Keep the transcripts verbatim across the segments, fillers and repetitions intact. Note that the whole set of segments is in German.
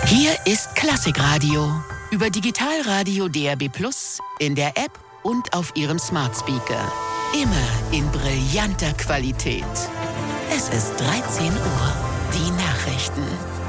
Hier ist Klassikradio. Über Digitalradio D A B plus, in der App und auf Ihrem Smart Speaker. Immer in brillanter Qualität. Es ist dreizehn Uhr. Die Nachrichten.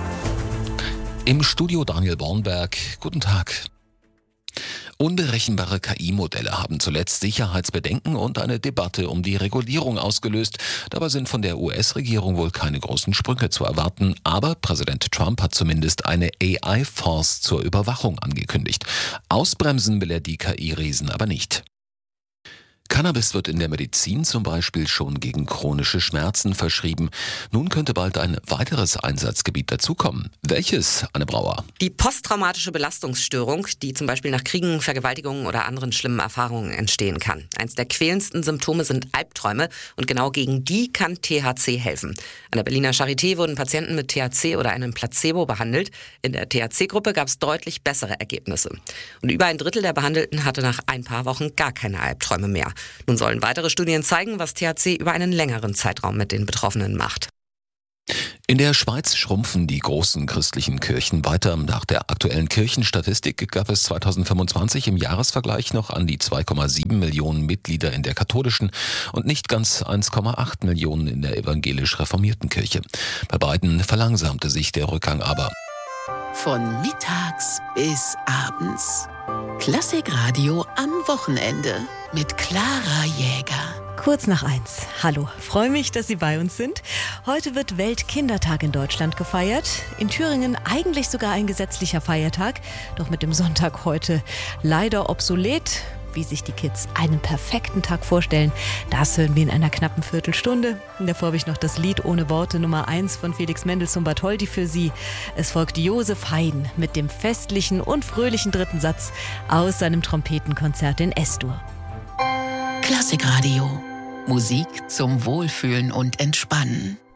Im Studio Daniel Bornberg. Guten Tag. Unberechenbare K I-Modelle haben zuletzt Sicherheitsbedenken und eine Debatte um die Regulierung ausgelöst. Dabei sind von der U S-Regierung wohl keine großen Sprünge zu erwarten. Aber Präsident Trump hat zumindest eine A I-Force zur Überwachung angekündigt. Ausbremsen will er die K I-Riesen aber nicht. Cannabis wird in der Medizin zum Beispiel schon gegen chronische Schmerzen verschrieben. Nun könnte bald ein weiteres Einsatzgebiet dazukommen. Welches, Anne Brauer? Die posttraumatische Belastungsstörung, die zum Beispiel nach Kriegen, Vergewaltigungen oder anderen schlimmen Erfahrungen entstehen kann. Eins der quälendsten Symptome sind Albträume und genau gegen die kann T H C helfen. An der Berliner Charité wurden Patienten mit T H C oder einem Placebo behandelt. In der T H C-Gruppe gab es deutlich bessere Ergebnisse. Und über ein Drittel der Behandelten hatte nach ein paar Wochen gar keine Albträume mehr. Nun sollen weitere Studien zeigen, was T H C über einen längeren Zeitraum mit den Betroffenen macht. In der Schweiz schrumpfen die großen christlichen Kirchen weiter. Nach der aktuellen Kirchenstatistik gab es zweitausendfünfundzwanzig im Jahresvergleich noch an die zwei Komma sieben Millionen Mitglieder in der katholischen und nicht ganz eins Komma acht Millionen in der evangelisch-reformierten Kirche. Bei beiden verlangsamte sich der Rückgang aber. Von mittags bis abends. Klassikradio am Wochenende mit Clara Jäger. Kurz nach eins. Hallo, freue mich, dass Sie bei uns sind. Heute wird Weltkindertag in Deutschland gefeiert. In Thüringen eigentlich sogar ein gesetzlicher Feiertag, doch mit dem Sonntag heute leider obsolet. Wie sich die Kids einen perfekten Tag vorstellen, das hören wir in einer knappen Viertelstunde. Davor habe ich noch das Lied Ohne Worte Nummer eins von Felix Mendelssohn Bartholdy für Sie. Es folgt Josef Haydn mit dem festlichen und fröhlichen dritten Satz aus seinem Trompetenkonzert in S-Dur. Klassikradio. Musik zum Wohlfühlen und Entspannen.